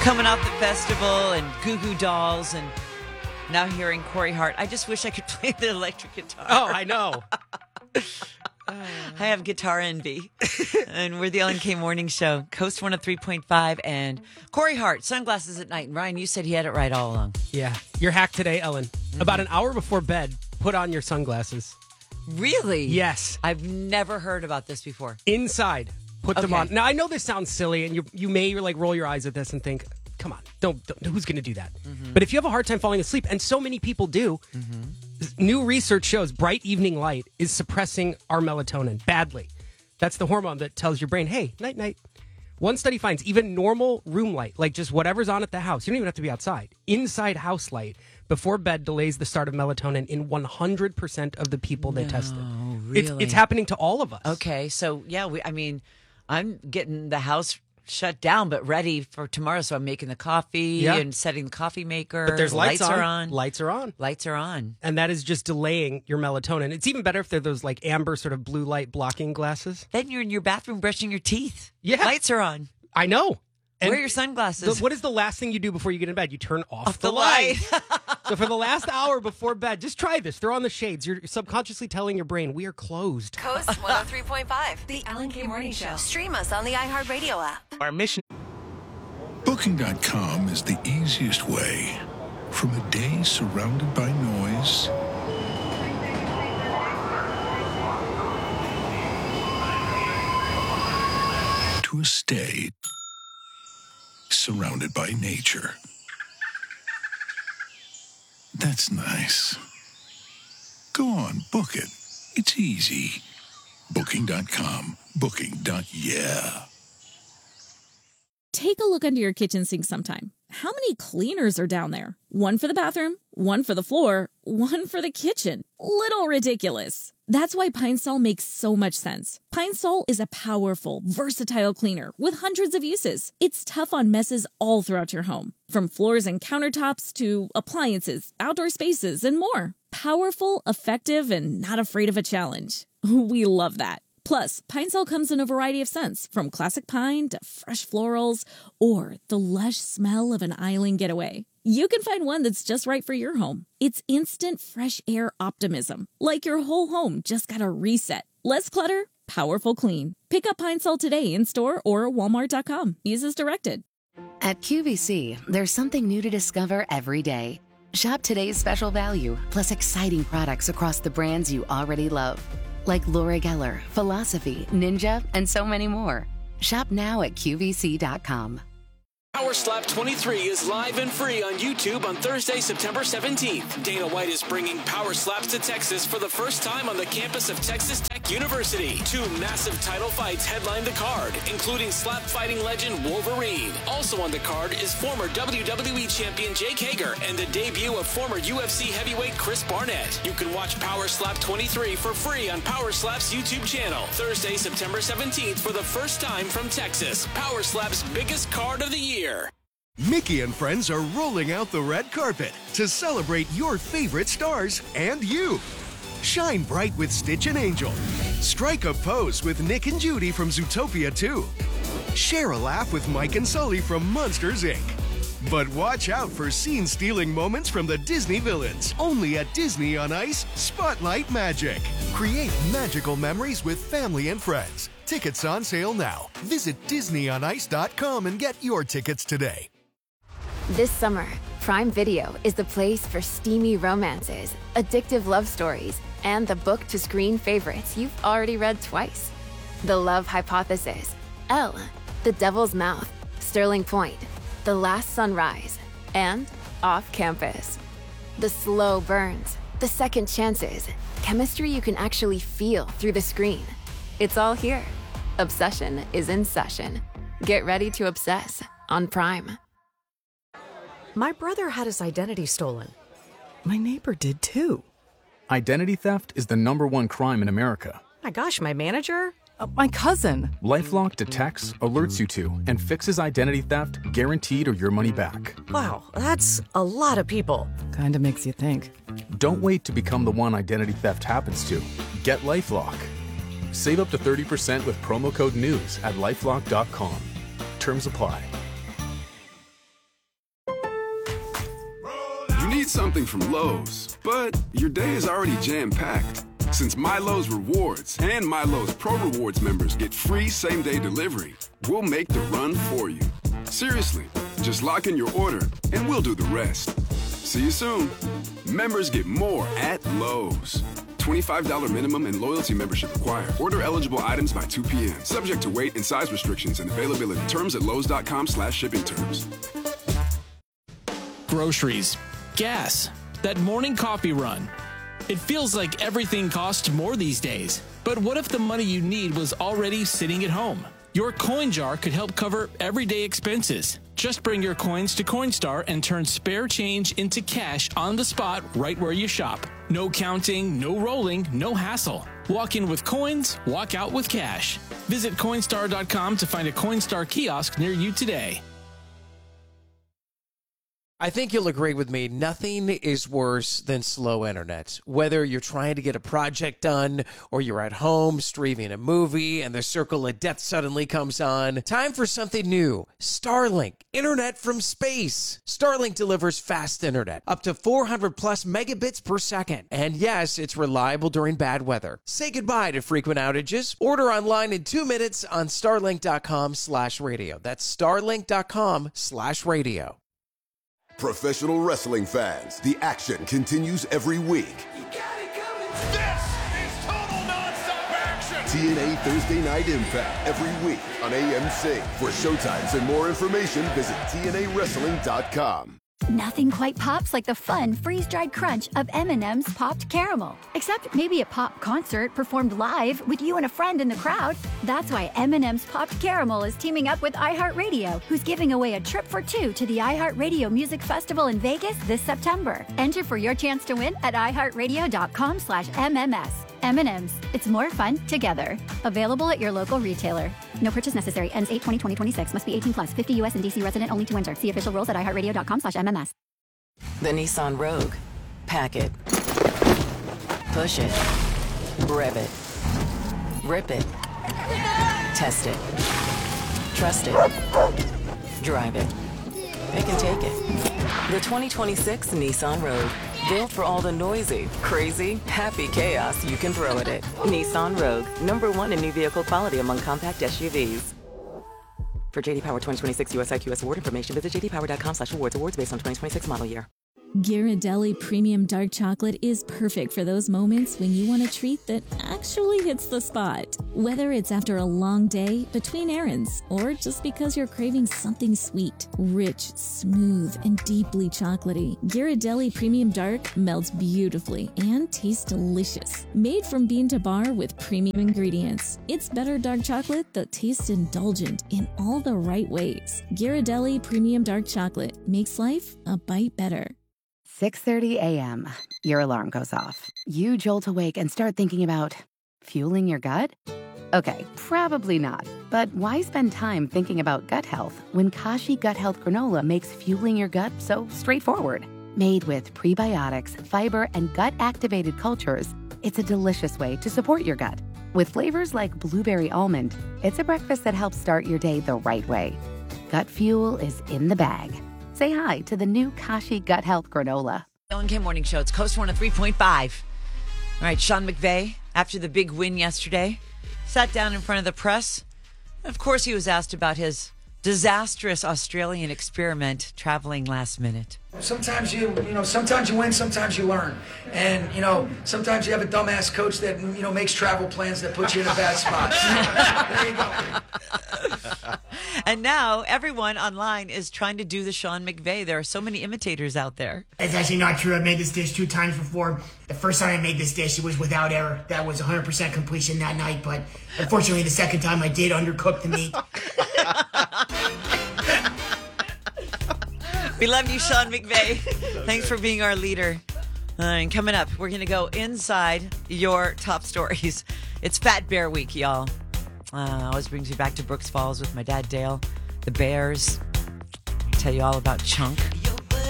Coming off the festival and Goo Goo Dolls and now hearing Corey Hart. I just wish I could play the electric guitar. Oh, I know. I have guitar envy. And we're the LNK Morning Show, Coast 103.5, and Corey Hart, Sunglasses at Night. And Ryan, you said he had it right all along. Yeah. Your hack today, Ellen. About an hour before bed, put on your sunglasses. Really? Yes. I've never heard about this before. Inside, put them Okay. on. Now, I know this sounds silly, and you may like roll your eyes at this and think, come on, don't who's going to do that? But if you have a hard time falling asleep, and so many people do, new research shows bright evening light is suppressing our melatonin badly. That's the hormone that tells your brain, hey, night, night. One study finds even normal room light, like just whatever's on at the house, you don't even have to be outside, inside house light before bed delays the start of melatonin in 100% of the people they tested. Really? It's happening to all of us. Okay, so yeah, I'm getting the house shut down but ready for tomorrow, so I'm making the coffee and setting the coffee maker. But there's lights are on. Lights are on. Lights are on. And that is just delaying your melatonin. It's even better if they're those like amber sort of blue light blocking glasses. Then you're in your bathroom brushing your teeth. Yeah. Lights are on. I know. And wear your sunglasses. what is the last thing you do before you get in bed? You turn off the light. So for the last hour before bed, just try this. Throw on the shades. You're subconsciously telling your brain, we are closed. Coast 103.5, the LNK Morning Show. Stream us on the iHeartRadio app. Our mission. Booking.com is the easiest way. From a day surrounded by noise to a stay surrounded by nature. That's nice. Go on, book it. It's easy. Booking.com. Booking.yeah. Take a look under your kitchen sink sometime. How many cleaners are down there? One for the bathroom, one for the floor, one for the kitchen. Little ridiculous. That's why Pine Sol makes so much sense. Pine Sol is a powerful, versatile cleaner with hundreds of uses. It's tough on messes all throughout your home, from floors and countertops to appliances, outdoor spaces, and more. Powerful, effective, and not afraid of a challenge. We love that. Plus, Pine Sol comes in a variety of scents, from classic pine to fresh florals, or the lush smell of an island getaway. You can find one that's just right for your home. It's instant fresh air optimism, like your whole home just got a reset. Less clutter, powerful clean. Pick up Pine Sol today in-store or walmart.com. Use as directed. At QVC, there's something new to discover every day. Shop today's special value, plus exciting products across the brands you already love. Like Laura Geller, Philosophy, Ninja, and so many more. Shop now at QVC.com. Power Slap 23 is live and free on YouTube on Thursday, September 17th. Dana White is bringing Power Slaps to Texas for the first time on the campus of Texas Tech University. 2 massive title fights headline the card, including slap fighting legend Wolverine. Also on the card is former WWE champion Jake Hager and the debut of former UFC heavyweight Chris Barnett. You can watch Power Slap 23 for free on Power Slap's YouTube channel. Thursday, September 17th for the first time from Texas. Power Slap's biggest card of the year. Mickey and friends are rolling out the red carpet to celebrate your favorite stars and you. Shine bright with Stitch and Angel. Strike a pose with Nick and Judy from Zootopia 2. Share a laugh with Mike and Sully from Monsters, Inc. But watch out for scene-stealing moments from the Disney villains. Only at Disney on Ice Spotlight Magic. Create magical memories with family and friends. Tickets on sale now. Visit DisneyOnIce.com and get your tickets today. This summer, Prime Video is the place for steamy romances, addictive love stories, and the book-to-screen favorites you've already read twice. The Love Hypothesis, Elle, The Devil's Mouth, Sterling Point, The Last Sunrise, and Off Campus. The slow burns, the second chances, chemistry you can actually feel through the screen. It's all here. Obsession is in session. Get ready to obsess on Prime. My brother had his identity stolen. My neighbor did too. Identity theft is the #1 crime in America. My gosh, my manager? My cousin. LifeLock detects, alerts you to, and fixes identity theft guaranteed or your money back. Wow, that's a lot of people. Kinda makes you think. Don't wait to become the one identity theft happens to. Get LifeLock. Save up to 30% with promo code NEWS at LifeLock.com. Terms apply. need something from Lowe's, but your day is already jam-packed. Since My Lowe's Rewards and My Lowe's Pro Rewards members get free same-day delivery, we'll make the run for you. Seriously, just lock in your order and we'll do the rest. See you soon. Members get more at Lowe's. $25 minimum and loyalty membership required. Order eligible items by 2 p.m. Subject to weight and size restrictions and availability. Terms at lowes.com/shipping terms. Groceries, gas, that morning coffee run. It feels like everything costs more these days. But what if the money you need was already sitting at home? Your coin jar could help cover everyday expenses. Just bring your coins to Coinstar and turn spare change into cash on the spot right where you shop. No counting, no rolling, no hassle. Walk in with coins, walk out with cash. Visit Coinstar.com to find a Coinstar kiosk near you today. I think you'll agree with me, nothing is worse than slow internet. Whether you're trying to get a project done or you're at home streaming a movie and the circle of death suddenly comes on, time for something new. Starlink, internet from space. Starlink delivers fast internet, up to 400 plus megabits per second. And yes, it's reliable during bad weather. Say goodbye to frequent outages. Order online in 2 minutes on starlink.com/radio. That's starlink.com/radio. Professional wrestling fans, the action continues every week. This is total nonstop action! TNA Thursday Night Impact every week on AMC. For showtimes and more information, visit TNAWrestling.com. Nothing quite pops like the fun freeze-dried crunch of M&M's Popped Caramel. Except maybe a pop concert performed live with you and a friend in the crowd. That's why M&M's Popped Caramel is teaming up with iHeartRadio, who's giving away a trip for 2 to the iHeartRadio Music Festival in Vegas this September. Enter for your chance to win at iHeartRadio.com/MMS. M&M's. It's more fun together. Available at your local retailer. No purchase necessary. Ends 8/20/2026. Must be 18 plus. 50 U.S. and D.C. resident only to enter. See official rules at iHeartRadio.com/MMS. The Nissan Rogue. Pack it. Push it. Rev it. Rip it. Test it. Trust it. Drive it. It can take it. The 2026 Nissan Rogue. Built for all the noisy, crazy, happy chaos you can throw at it. Nissan Rogue. #1 in new vehicle quality among compact SUVs. For JD Power 2026 US IQS award information, visit jdpower.com/awards. Awards based on 2026 model year. Ghirardelli Premium Dark Chocolate is perfect for those moments when you want a treat that actually hits the spot. Whether it's after a long day, between errands, or just because you're craving something sweet, rich, smooth, and deeply chocolatey, Ghirardelli Premium Dark melts beautifully and tastes delicious. Made from bean to bar with premium ingredients, it's better dark chocolate that tastes indulgent in all the right ways. Ghirardelli Premium Dark Chocolate makes life a bite better. 6:30 a.m. Your alarm goes off. You jolt awake and start thinking about fueling your gut? Okay, probably not. But why spend time thinking about gut health when Kashi Gut Health Granola makes fueling your gut so straightforward? Made with prebiotics, fiber, and gut-activated cultures, it's a delicious way to support your gut. With flavors like blueberry almond, it's a breakfast that helps start your day the right way. Gut fuel is in the bag. Say hi to the new Kashi Gut Health Granola. Ellen K Morning Show. It's Coast 103.5. All right, Sean McVay, after the big win yesterday, sat down in front of the press. Of course, he was asked about his disastrous Australian experiment traveling last minute. Sometimes sometimes you win, sometimes you learn. And, sometimes you have a dumbass coach that, makes travel plans that put you in a bad spot. There you go. And now everyone online is trying to do the Sean McVay. There are so many imitators out there. It's actually not true. I've made this dish 2 times before. The first time I made this dish, it was without error. That was 100% completion that night. But unfortunately, the second time I did undercook the meat. We love you, Sean McVay. Thanks for being our leader. And coming up, we're going to go inside your top stories. It's Fat Bear Week, y'all. Always brings me back to Brooks Falls with my dad, Dale. The Bears. Tell you all about Chunk.